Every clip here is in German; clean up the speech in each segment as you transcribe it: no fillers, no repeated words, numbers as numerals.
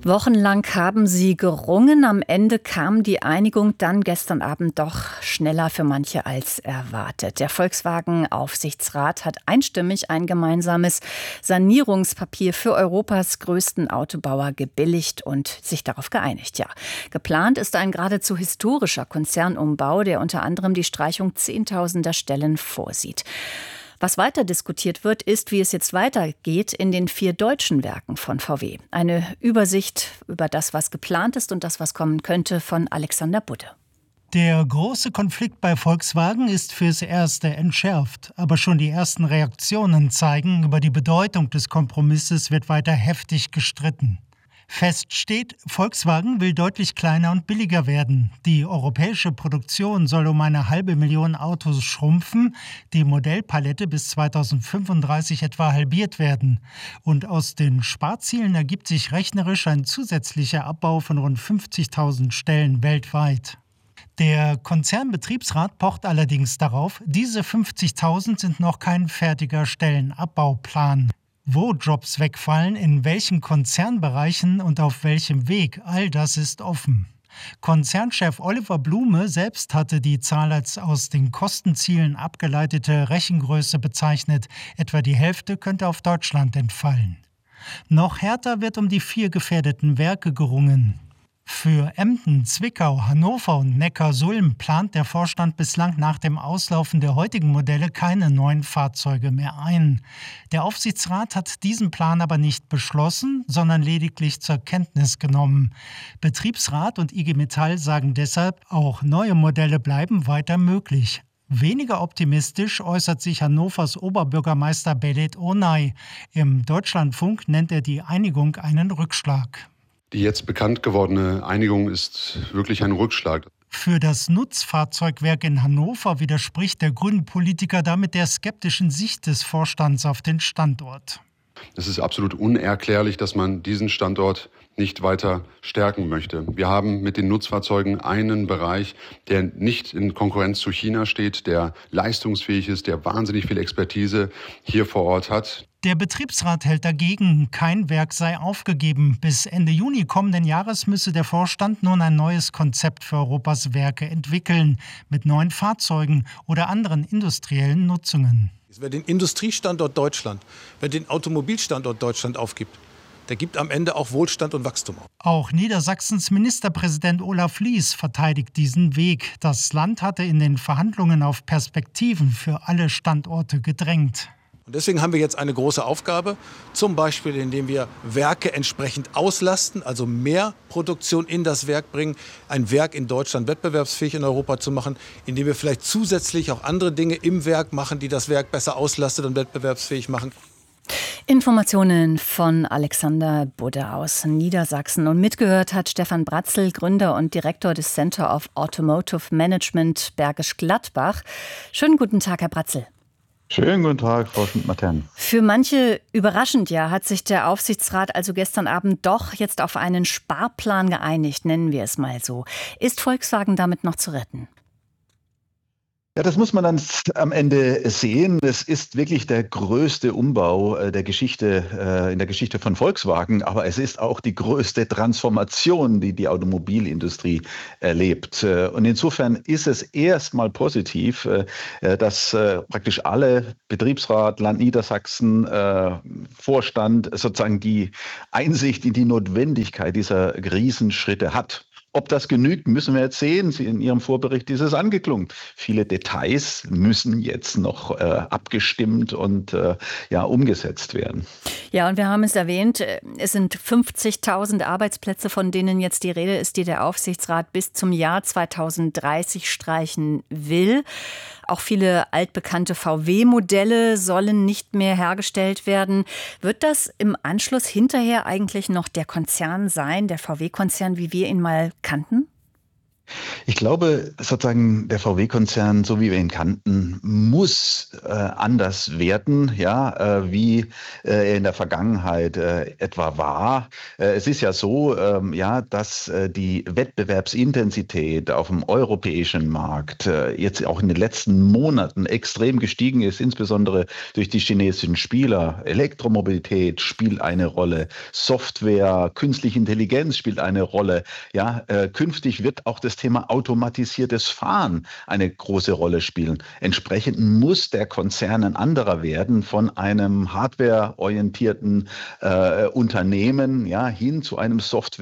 Wochenlang haben sie gerungen. Am Ende kam die Einigung dann gestern Abend doch schneller für manche als erwartet. Der Volkswagen-Aufsichtsrat hat einstimmig ein gemeinsames Sanierungspapier für Europas größten Autobauer gebilligt und sich darauf geeinigt. Ja, geplant ist ein geradezu historischer Konzernumbau, der unter anderem die Streichung Zehntausender Stellen vorsieht. Was weiter diskutiert wird, ist, wie es jetzt weitergeht in den 4 deutschen Werken von VW. Eine Übersicht über das, was geplant ist und das, was kommen könnte, von Alexander Budde. Der große Konflikt bei Volkswagen ist fürs Erste entschärft. Aber schon die ersten Reaktionen zeigen, über die Bedeutung des Kompromisses wird weiter heftig gestritten. Fest steht, Volkswagen will deutlich kleiner und billiger werden. Die europäische Produktion soll um 500.000 Autos schrumpfen, die Modellpalette bis 2035 etwa halbiert werden. Und aus den Sparzielen ergibt sich rechnerisch ein zusätzlicher Abbau von rund 50.000 Stellen weltweit. Der Konzernbetriebsrat pocht allerdings darauf, diese 50.000 sind noch kein fertiger Stellenabbauplan. Wo Jobs wegfallen, in welchen Konzernbereichen und auf welchem Weg, all das ist offen. Konzernchef Oliver Blume selbst hatte die Zahl als aus den Kostenzielen abgeleitete Rechengröße bezeichnet. Etwa die Hälfte könnte auf Deutschland entfallen. Noch härter wird um die 4 gefährdeten Werke gerungen. Für Emden, Zwickau, Hannover und Neckarsulm plant der Vorstand bislang nach dem Auslaufen der heutigen Modelle keine neuen Fahrzeuge mehr ein. Der Aufsichtsrat hat diesen Plan aber nicht beschlossen, sondern lediglich zur Kenntnis genommen. Betriebsrat und IG Metall sagen deshalb, auch neue Modelle bleiben weiter möglich. Weniger optimistisch äußert sich Hannovers Oberbürgermeister Bedet Onay. Im Deutschlandfunk nennt er die Einigung einen Rückschlag. Die jetzt bekannt gewordene Einigung ist wirklich ein Rückschlag. Für das Nutzfahrzeugwerk in Hannover widerspricht der grüne Politiker damit der skeptischen Sicht des Vorstands auf den Standort. Es ist absolut unerklärlich, dass man diesen Standort nicht weiter stärken möchte. Wir haben mit den Nutzfahrzeugen einen Bereich, der nicht in Konkurrenz zu China steht, der leistungsfähig ist, der wahnsinnig viel Expertise hier vor Ort hat. Der Betriebsrat hält dagegen, kein Werk sei aufgegeben. Bis Ende Juni kommenden Jahres müsse der Vorstand nun ein neues Konzept für Europas Werke entwickeln, mit neuen Fahrzeugen oder anderen industriellen Nutzungen. Wer den Industriestandort Deutschland, wer den Automobilstandort Deutschland aufgibt, der gibt am Ende auch Wohlstand und Wachstum auf. Auch Niedersachsens Ministerpräsident Olaf Lies verteidigt diesen Weg. Das Land hatte in den Verhandlungen auf Perspektiven für alle Standorte gedrängt. Und deswegen haben wir jetzt eine große Aufgabe, zum Beispiel indem wir Werke entsprechend auslasten, also mehr Produktion in das Werk bringen, ein Werk in Deutschland wettbewerbsfähig in Europa zu machen, indem wir vielleicht zusätzlich auch andere Dinge im Werk machen, die das Werk besser auslastet und wettbewerbsfähig machen. Informationen von Alexander Budde aus Niedersachsen. Und mitgehört hat Stefan Bratzel, Gründer und Direktor des Center of Automotive Management Bergisch Gladbach. Schönen guten Tag, Herr Bratzel. Schönen guten Tag, Frau Schmidt-Matern. Für manche überraschend ja, hat sich der Aufsichtsrat also gestern Abend doch jetzt auf einen Sparplan geeinigt, nennen wir es mal so. Ist Volkswagen damit noch zu retten? Ja, das muss man dann am Ende sehen. Es ist wirklich der größte Umbau der Geschichte, in der Geschichte von Volkswagen, aber es ist auch die größte Transformation, die die Automobilindustrie erlebt. Und insofern ist es erstmal positiv, dass praktisch alle Betriebsrat, Land Niedersachsen, Vorstand sozusagen die Einsicht in die Notwendigkeit dieser Riesenschritte hat. Ob das genügt, müssen wir jetzt sehen. In Ihrem Vorbericht ist es angeklungen. Viele Details müssen jetzt noch abgestimmt und umgesetzt werden. Ja, und wir haben es erwähnt, es sind 50.000 Arbeitsplätze, von denen jetzt die Rede ist, die der Aufsichtsrat bis zum Jahr 2030 streichen will. Auch viele altbekannte VW-Modelle sollen nicht mehr hergestellt werden. Wird das im Anschluss hinterher eigentlich noch der Konzern sein, der VW-Konzern, wie wir ihn mal kannten? Ich glaube, sozusagen der VW-Konzern, so wie wir ihn kannten, muss anders werden, ja, wie er in der Vergangenheit etwa war. Es ist ja so, ja, dass die Wettbewerbsintensität auf dem europäischen Markt jetzt auch in den letzten Monaten extrem gestiegen ist, insbesondere durch die chinesischen Spieler. Elektromobilität spielt eine Rolle, Software, künstliche Intelligenz spielt eine Rolle. Ja, künftig wird auch das Thema automatisiertes Fahren eine große Rolle spielen. Entsprechend muss der Konzern ein anderer werden, von einem hardwareorientierten Unternehmen, ja, hin zu einem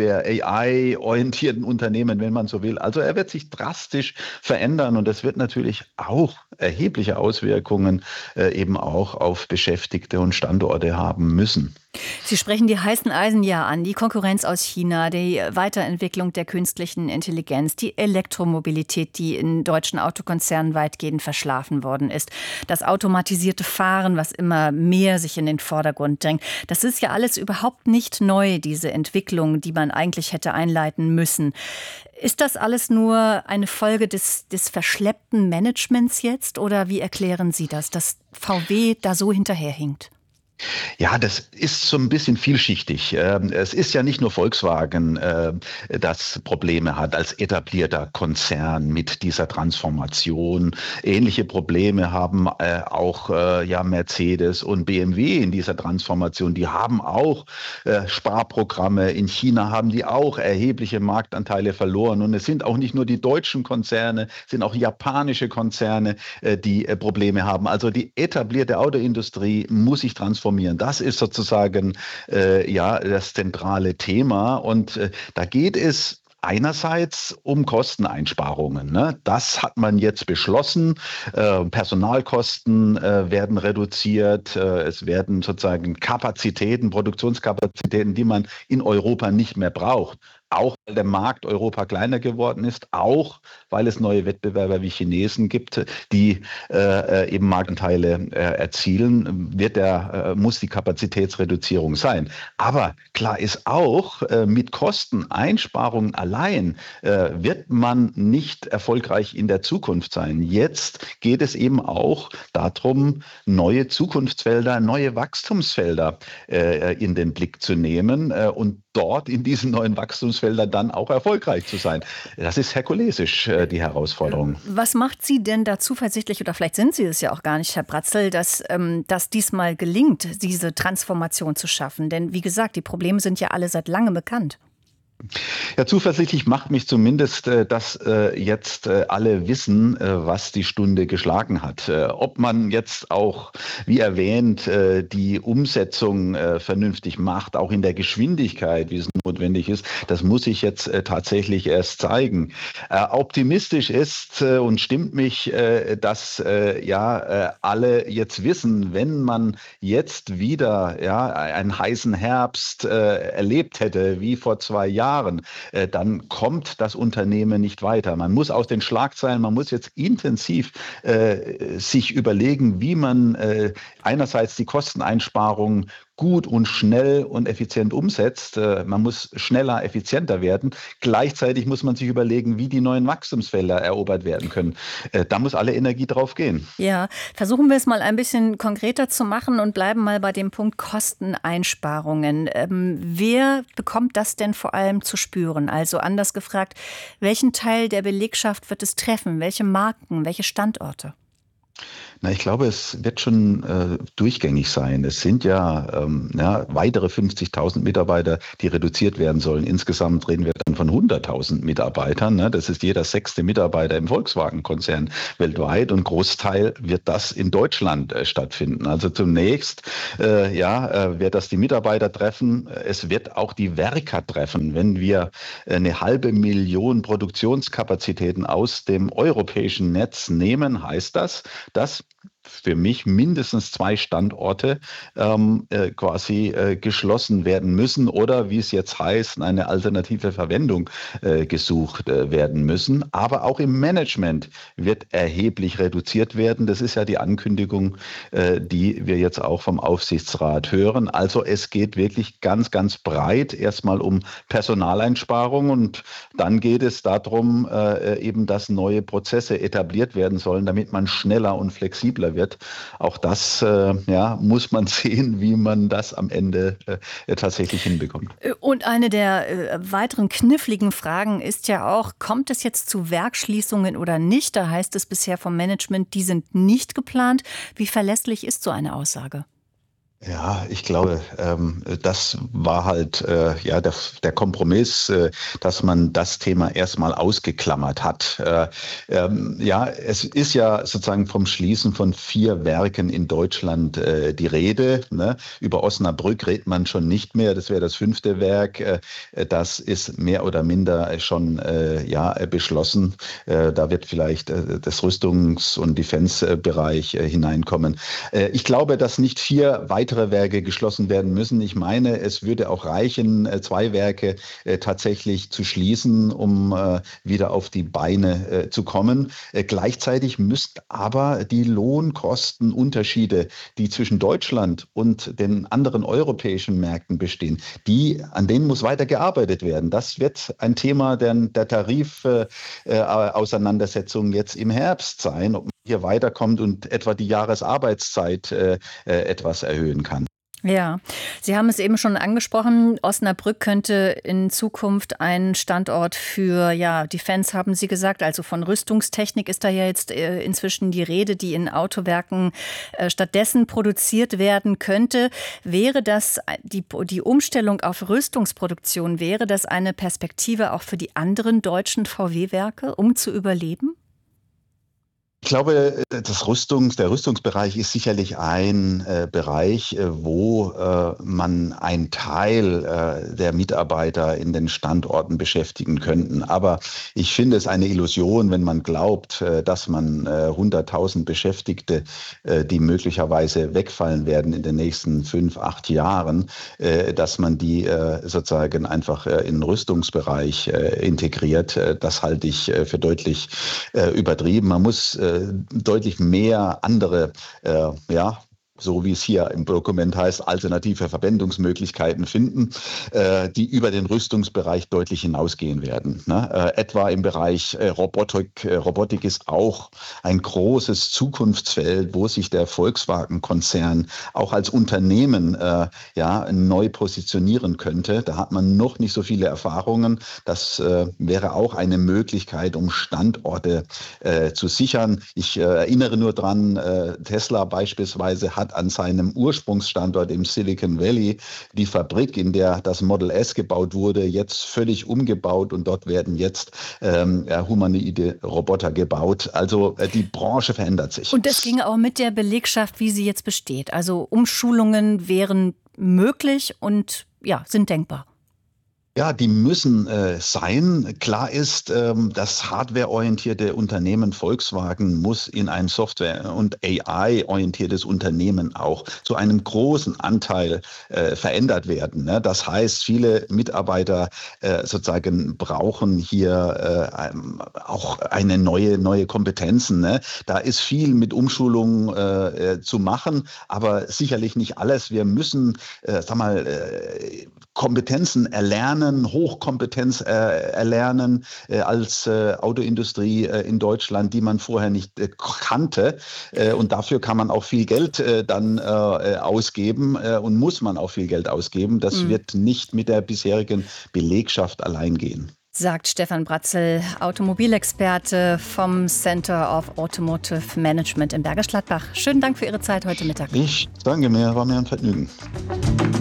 Software-AI-orientierten Unternehmen, wenn man so will. Also er wird sich drastisch verändern und das wird natürlich auch erhebliche Auswirkungen eben auch auf Beschäftigte und Standorte haben müssen. Sie sprechen die heißen Eisen ja an, die Konkurrenz aus China, die Weiterentwicklung der künstlichen Intelligenz, die Elektromobilität, die in deutschen Autokonzernen weitgehend verschlafen worden ist, das automatisierte Fahren, was immer mehr sich in den Vordergrund drängt. Das ist ja alles überhaupt nicht neu, diese Entwicklung, die man eigentlich hätte einleiten müssen. Ist das alles nur eine Folge des verschleppten Managements jetzt oder wie erklären Sie das, dass VW da so hinterherhinkt? Ja, das ist so ein bisschen vielschichtig. Es ist ja nicht nur Volkswagen, das Probleme hat als etablierter Konzern mit dieser Transformation. Ähnliche Probleme haben auch ja Mercedes und BMW in dieser Transformation. Die haben auch Sparprogramme. In China haben die auch erhebliche Marktanteile verloren. Und es sind auch nicht nur die deutschen Konzerne, es sind auch japanische Konzerne, die Probleme haben. Also die etablierte Autoindustrie muss sich transformieren. Das ist sozusagen ja das zentrale Thema und da geht es einerseits um Kosteneinsparungen. Ne? Das hat man jetzt beschlossen. Personalkosten werden reduziert. Es werden sozusagen Kapazitäten, Produktionskapazitäten, die man in Europa nicht mehr braucht. Auch weil der Markt Europa kleiner geworden ist, auch weil es neue Wettbewerber wie Chinesen gibt, die eben Marktanteile erzielen, muss die Kapazitätsreduzierung sein. Aber klar ist auch, mit Kosteneinsparungen allein wird man nicht erfolgreich in der Zukunft sein. Jetzt geht es eben auch darum, neue Zukunftsfelder, neue Wachstumsfelder in den Blick zu nehmen und dort in diesen neuen Wachstumsfeldern dann auch erfolgreich zu sein. Das ist herkulesisch, die Herausforderung. Was macht Sie denn da zuversichtlich, oder vielleicht sind Sie es ja auch gar nicht, Herr Bratzel, dass diesmal gelingt, diese Transformation zu schaffen? Denn wie gesagt, die Probleme sind ja alle seit langem bekannt. Ja, zuversichtlich macht mich zumindest, dass jetzt alle wissen, was die Stunde geschlagen hat. Ob man jetzt auch, wie erwähnt, die Umsetzung vernünftig macht, auch in der Geschwindigkeit, wie es notwendig ist, das muss sich jetzt tatsächlich erst zeigen. Optimistisch ist und stimmt mich, dass ja alle jetzt wissen, wenn man jetzt wieder ja einen heißen Herbst erlebt hätte, wie vor 2 Jahren, dann kommt das Unternehmen nicht weiter. Man muss aus den Schlagzeilen, man muss jetzt intensiv sich überlegen, wie man einerseits die Kosteneinsparungen gut und schnell und effizient umsetzt. Man muss schneller, effizienter werden. Gleichzeitig muss man sich überlegen, wie die neuen Wachstumsfelder erobert werden können. Da muss alle Energie drauf gehen. Ja, versuchen wir es mal ein bisschen konkreter zu machen und bleiben mal bei dem Punkt Kosteneinsparungen. Wer bekommt das denn vor allem zu spüren? Also anders gefragt, welchen Teil der Belegschaft wird es treffen? Welche Marken, welche Standorte? Na, ich glaube, es wird schon durchgängig sein. Es sind ja, ja weitere 50.000 Mitarbeiter, die reduziert werden sollen. Insgesamt reden wir dann von 100.000 Mitarbeitern. Ne? Das ist jeder 6. Mitarbeiter im Volkswagen-Konzern weltweit und Großteil wird das in Deutschland stattfinden. Also zunächst wird das die Mitarbeiter treffen. Es wird auch die Werker treffen. Wenn wir eine 500.000 Produktionskapazitäten aus dem europäischen Netz nehmen, heißt das, dass für mich mindestens 2 Standorte quasi geschlossen werden müssen oder, wie es jetzt heißt, eine alternative Verwendung gesucht werden müssen. Aber auch im Management wird erheblich reduziert werden. Das ist ja die Ankündigung, die wir jetzt auch vom Aufsichtsrat hören. Also es geht wirklich ganz, ganz breit erstmal um Personaleinsparungen und dann geht es darum, eben, dass neue Prozesse etabliert werden sollen, damit man schneller und flexibler wird. Auch das muss man sehen, wie man das am Ende tatsächlich hinbekommt. Und eine der weiteren kniffligen Fragen ist ja auch, kommt es jetzt zu Werksschließungen oder nicht? Da heißt es bisher vom Management, die sind nicht geplant. Wie verlässlich ist so eine Aussage? Ja, ich glaube, das war halt der Kompromiss, dass man das Thema erstmal ausgeklammert hat. Es ist ja sozusagen vom Schließen von 4 Werken in Deutschland die Rede. Ne? Über Osnabrück redet man schon nicht mehr. Das wäre das 5. Werk. Das ist mehr oder minder schon beschlossen. Da wird vielleicht das Rüstungs- und Defense-Bereich hineinkommen. Ich glaube, dass nicht 4 weitere Werke geschlossen werden müssen. Ich meine, es würde auch reichen, 2 Werke tatsächlich zu schließen, um wieder auf die Beine zu kommen. Gleichzeitig müssten aber die Lohnkostenunterschiede, die zwischen Deutschland und den anderen europäischen Märkten bestehen, an denen muss weiter gearbeitet werden. Das wird ein Thema der Tarifauseinandersetzung jetzt im Herbst sein, ob man hier weiterkommt und etwa die Jahresarbeitszeit etwas erhöhen kann. Ja, Sie haben es eben schon angesprochen. Osnabrück könnte in Zukunft ein Standort für Defense, haben Sie gesagt. Also von Rüstungstechnik ist da ja jetzt inzwischen die Rede, die in Autowerken stattdessen produziert werden könnte. Wäre das die Umstellung auf Rüstungsproduktion, wäre das eine Perspektive auch für die anderen deutschen VW-Werke, um zu überleben? Ich glaube, der Rüstungsbereich ist sicherlich ein Bereich, wo man einen Teil der Mitarbeiter in den Standorten beschäftigen könnten. Aber ich finde es eine Illusion, wenn man glaubt, dass man 100.000 Beschäftigte, die möglicherweise wegfallen werden in den nächsten 5, 8 Jahren, dass man die sozusagen einfach in den Rüstungsbereich integriert. Das halte ich für deutlich übertrieben. Man muss deutlich mehr andere, so wie es hier im Dokument heißt, alternative Verwendungsmöglichkeiten finden, die über den Rüstungsbereich deutlich hinausgehen werden. Ne? Etwa im Bereich Robotik. Robotik ist auch ein großes Zukunftsfeld, wo sich der Volkswagen-Konzern auch als Unternehmen neu positionieren könnte. Da hat man noch nicht so viele Erfahrungen. Das wäre auch eine Möglichkeit, um Standorte zu sichern. Ich erinnere nur dran, Tesla beispielsweise hat an seinem Ursprungsstandort im Silicon Valley die Fabrik, in der das Model S gebaut wurde, jetzt völlig umgebaut und dort werden jetzt humanoide Roboter gebaut. Also die Branche verändert sich. Und das ginge auch mit der Belegschaft, wie sie jetzt besteht. Also Umschulungen wären möglich und sind denkbar. Ja, die müssen sein. Klar ist, das hardwareorientierte Unternehmen Volkswagen muss in ein Software- und AI-orientiertes Unternehmen auch zu einem großen Anteil verändert werden. Ne? Das heißt, viele Mitarbeiter sozusagen brauchen hier auch eine neue Kompetenzen. Ne? Da ist viel mit Umschulung zu machen, aber sicherlich nicht alles. Wir müssen, Kompetenzen erlernen, Hochkompetenz erlernen als Autoindustrie in Deutschland, die man vorher nicht kannte. Und dafür kann man auch viel Geld dann ausgeben und muss man auch viel Geld ausgeben. Das wird nicht mit der bisherigen Belegschaft allein gehen. Sagt Stefan Bratzel, Automobilexperte vom Center of Automotive Management in Bergisch Gladbach. Schönen Dank für Ihre Zeit heute Mittag. Ich danke mir, war mir ein Vergnügen.